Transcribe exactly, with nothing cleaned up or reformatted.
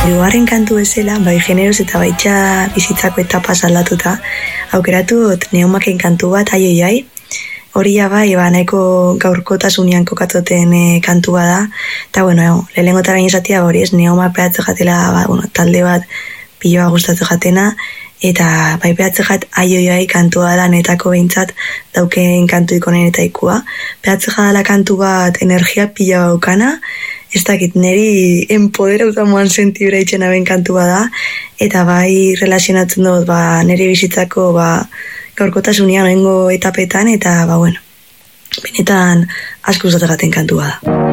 Hirugarren kantu bezala, bai generoz eta baitxa bizitzako etapa aldatuta, aukeratu dut Neumaken kantu bat, ai ai ai. Hori ja bai, ba, nahiko gaurkotasunean kokatoten e, kantua da. Eta, bueno, lehenengo eta bain esatia hori ez, Neuma pehatze jatela, ba, bueno, talde bat piloa gustatzen jatena, eta bai pehatze jat ai ai ai kantua da netako behintzat dauken kantu ikonen eta ikua. Pehatze jadala kantu bat energia pila baukana, ez dakit, niri empoderauta moan sentibra itxena ben kantua da, eta bai relazionatzen dut, ba, niri bizitzako, ba, gaurkotasunean oengo etapetan, eta, ba, bueno, benetan asko usatzen kantua da.